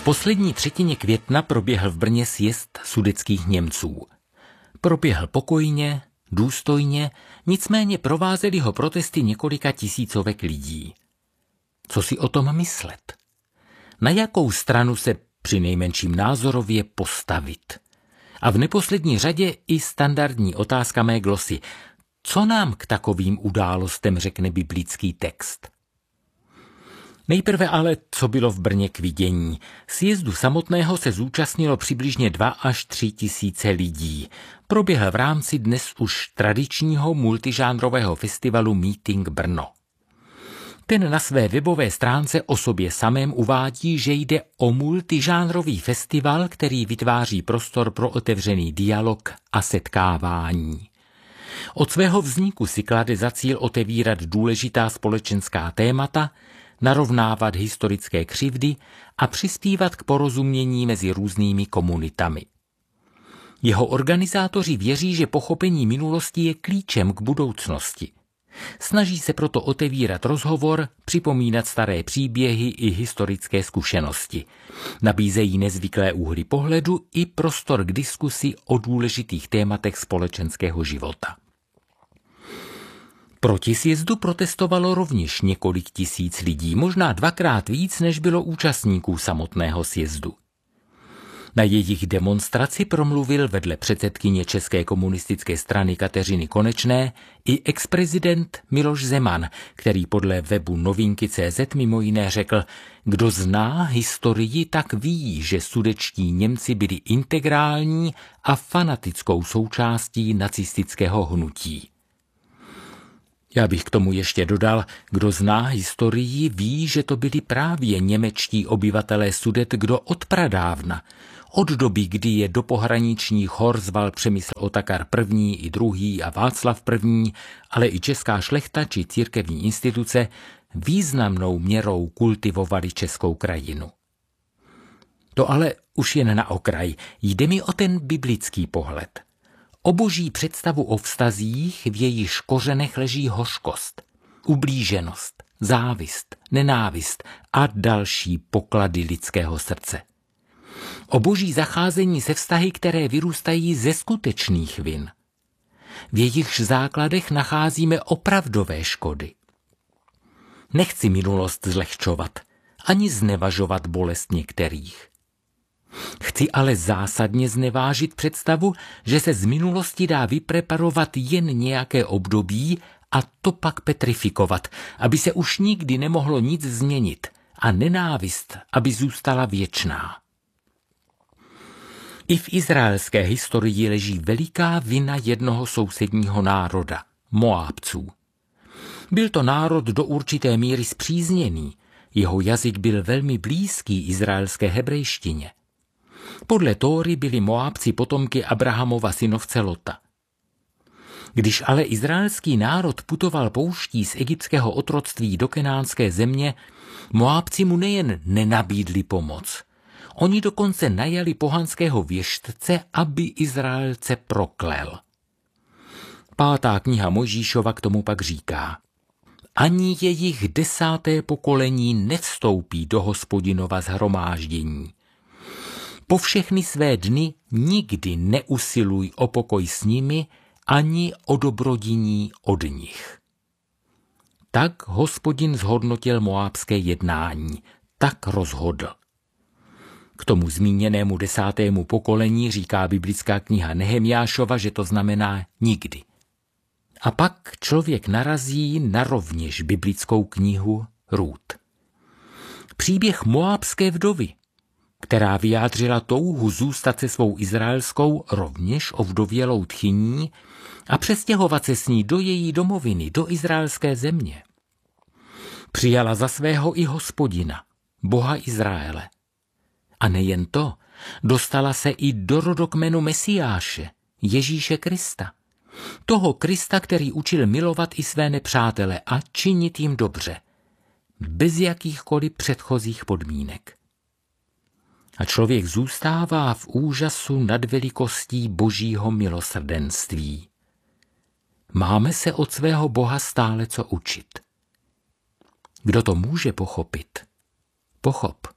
poslední třetině května proběhl v Brně sjezd sudetských Němců. Proběhl pokojně, důstojně, nicméně provázely ho protesty několika tisícovek lidí. Co si o tom myslet? Na jakou stranu se přinejmenším názorově postavit? A v neposlední řadě i standardní otázka mé glosy. Co nám k takovým událostem řekne biblický text? Nejprve ale, co bylo v Brně k vidění. Sjezdu samotného se zúčastnilo přibližně 2 až 3 tisíce lidí. Proběhl v rámci dnes už tradičního multižánrového festivalu Meeting Brno. Ten na své webové stránce o sobě samém uvádí, že jde o multižánrový festival, který vytváří prostor pro otevřený dialog a setkávání. Od svého vzniku si klade za cíl otevírat důležitá společenská témata, narovnávat historické křivdy a přispívat k porozumění mezi různými komunitami. Jeho organizátoři věří, že pochopení minulosti je klíčem k budoucnosti. Snaží se proto otevírat rozhovor, připomínat staré příběhy i historické zkušenosti. Nabízejí nezvyklé úhly pohledu i prostor k diskusi o důležitých tématech společenského života. Proti sjezdu protestovalo rovněž několik tisíc lidí, možná 2krát víc, než bylo účastníků samotného sjezdu. Na jejich demonstraci promluvil vedle předsedkyně České komunistické strany Kateřiny Konečné i exprezident Miloš Zeman, který podle webu Novinky.cz mimo jiné řekl: kdo zná historii, tak ví, že sudetští Němci byli integrální a fanatickou součástí nacistického hnutí. Já bych k tomu ještě dodal, kdo zná historii, ví, že to byli právě němečtí obyvatelé Sudet, kdo od pradávna, od doby, kdy je do pohraničních hor zval Přemysl Otakar I. i II. A Václav I., ale i česká šlechta či církevní instituce významnou měrou kultivovali českou krajinu. To ale už jen na okraj, jde mi o ten biblický pohled. O boží představu o vztazích, v jejíž kořenech leží hořkost, ublíženost, závist, nenávist a další poklady lidského srdce. O boží zacházení se vztahy, které vyrůstají ze skutečných vin. V jejichž základech nacházíme opravdové škody. Nechci minulost zlehčovat, ani znevažovat bolest některých. Chci ale zásadně znevážit představu, že se z minulosti dá vypreparovat jen nějaké období a to pak petrifikovat, aby se už nikdy nemohlo nic změnit a nenávist, aby zůstala věčná. I v izraelské historii leží veliká vina jednoho sousedního národa, Moábců. Byl to národ do určité míry spřízněný, jeho jazyk byl velmi blízký izraelské hebrejštině. Podle Tóry byli Moábci potomky Abrahamova synovce Lota. Když ale izraelský národ putoval pouští z egyptského otroctví do kenánské země, Moábci mu nejen nenabídli pomoc, oni dokonce najali pohanského věštce, aby Izraelce proklel. 5. kniha Mojžíšova k tomu pak říká: ani jejich 10. pokolení nevstoupí do Hospodinova shromáždění. Po všechny své dny nikdy neusiluj o pokoj s nimi, ani o dobrodiní od nich. Tak Hospodin zhodnotil moábské jednání, tak rozhodl. K tomu zmíněnému 10. pokolení říká biblická kniha Nehemjášova, že to znamená nikdy. A pak člověk narazí na rovněž biblickou knihu Rút. Příběh moábské vdovy, která vyjádřila touhu zůstat se svou izraelskou, rovněž ovdovělou tchyní a přestěhovat se s ní do její domoviny, do izraelské země. Přijala za svého i Hospodina, Boha Izraele. A nejen to, dostala se i do rodokmenu Mesiáše, Ježíše Krista. Toho Krista, který učil milovat i své nepřátele a činit jim dobře, bez jakýchkoliv předchozích podmínek. A člověk zůstává v úžasu nad velikostí božího milosrdenství. Máme se od svého Boha stále co učit. Kdo to může pochopit, pochop.